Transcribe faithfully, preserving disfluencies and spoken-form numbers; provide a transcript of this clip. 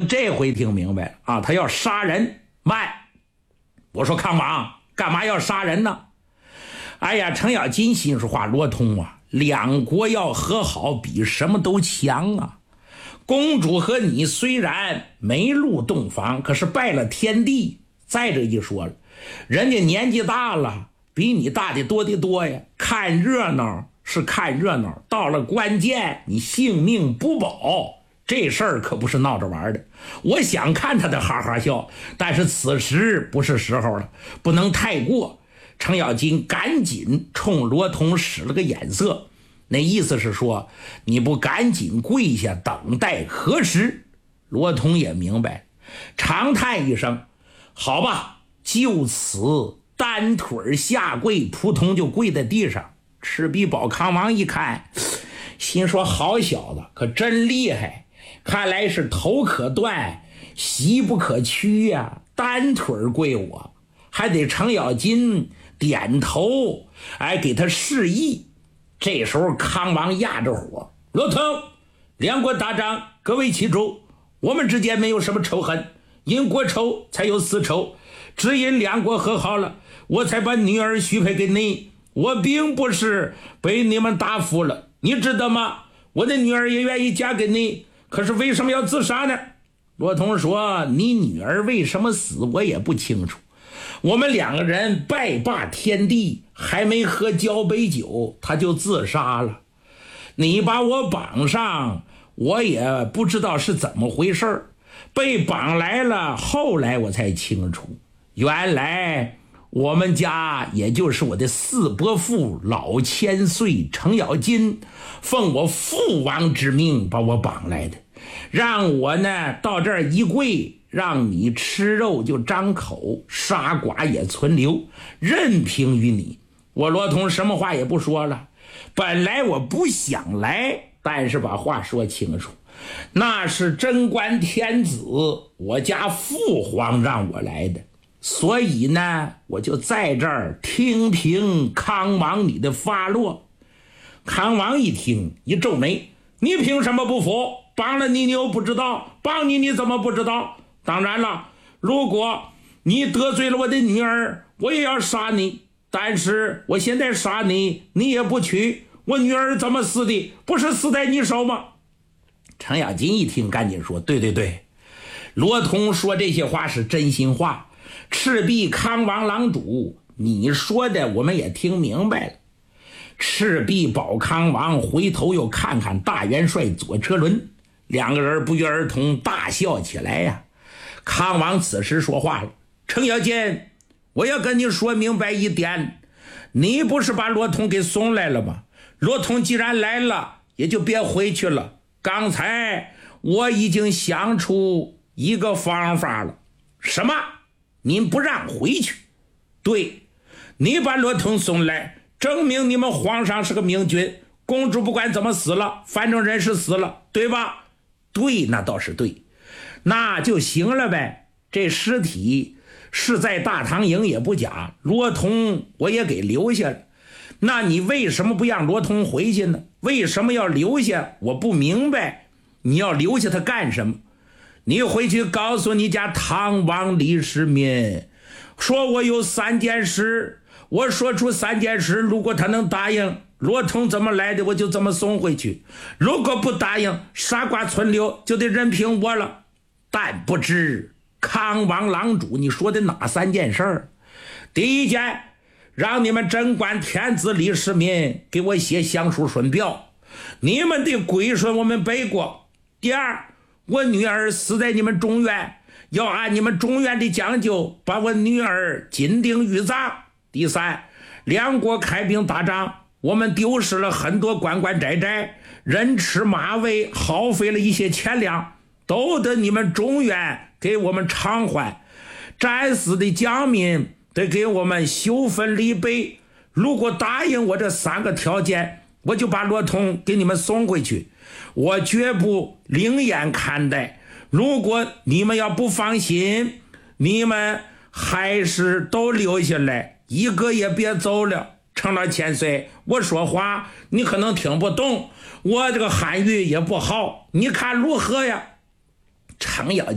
这回听明白了啊，他要杀人。慢，我说康王干嘛要杀人呢？哎呀，程咬金心说话，罗通啊，两国要和好比什么都强啊。公主和你虽然没入洞房，可是拜了天地。再者一说了，人家年纪大了，比你大的多得多呀。看热闹是看热闹，到了关键你性命不保，这事儿可不是闹着玩的。我想看他的哈哈笑，但是此时不是时候了，不能太过。程咬金赶紧冲罗通使了个眼色，那意思是说，你不赶紧跪下等待何时？罗通也明白，长叹一声，好吧，就此单腿下跪，扑通就跪在地上。赤壁保康王一看，心说好小子可真厉害，看来是头可断膝不可屈呀、啊，单腿跪我，还得程咬金点头，哎，给他示意。这时候康王压着火，罗通，两国打仗，各为其主，我们之间没有什么仇恨，因国仇才有私仇，只因两国和好了，我才把女儿许配给你，我并不是被你们打服了，你知道吗？我的女儿也愿意嫁给你，可是为什么要自杀呢？罗通说，你女儿为什么死我也不清楚，我们两个人拜罢天地，还没喝交杯酒，他就自杀了。你把我绑上，我也不知道是怎么回事，被绑来了，后来我才清楚，原来我们家也就是我的四伯父老千岁程咬金奉我父王之命把我绑来的，让我呢到这儿一跪，让你吃肉就张口，杀寡也存留，任凭于你。我罗通什么话也不说了，本来我不想来，但是把话说清楚，那是贞观天子我家父皇让我来的，所以呢我就在这儿听凭康王你的发落。康王一听一皱眉，你凭什么不服？帮了你你又不知道，帮你你怎么不知道？当然了，如果你得罪了我的女儿，我也要杀你，但是我现在杀你你也不娶，我女儿怎么死的？不是死在你手吗？程咬金一听赶紧说，对对对，罗通说这些话是真心话，赤壁康王郎主你说的我们也听明白了。赤壁保康王回头又看看大元帅左车轮，两个人不约而同大笑起来呀、啊。康王此时说话了，程咬金，我要跟你说明白一点，你不是把罗通给送来了吗？罗通既然来了，也就别回去了。刚才我已经想出一个方法了。什么？您不让回去？对，你把罗通送来，证明你们皇上是个明君，公主不管怎么死了，反正人是死了，对吧？对，那倒是对，那就行了呗。这尸体是在大唐营也不假，罗通我也给留下了，那你为什么不让罗通回去呢？为什么要留下？我不明白，你要留下他干什么？你回去告诉你家唐王李世民，说我有三件事，我说出三件事，如果他能答应，罗通怎么来的我就怎么送回去，如果不答应，傻瓜存留，就得任凭我了。但不知康王郎主你说的哪三件事儿？第一件，让你们贞观天子李世民给我写降书顺表，你们得归顺我们北国。第二，我女儿死在你们中原，要按你们中原的讲究把我女儿金钉玉葬。第三，两国开兵打仗，我们丢失了很多关关寨寨，人吃马喂，耗费了一些钱粮，都得你们中原给我们偿还。战死的将民得给我们修坟立碑。如果答应我这三个条件，我就把罗通给你们送回去，我绝不另眼看待。如果你们要不放心，你们还是都留下来，一个也别走了。程老千岁，我说话你可能听不懂，我这个汉语也不好，你看如何呀？程咬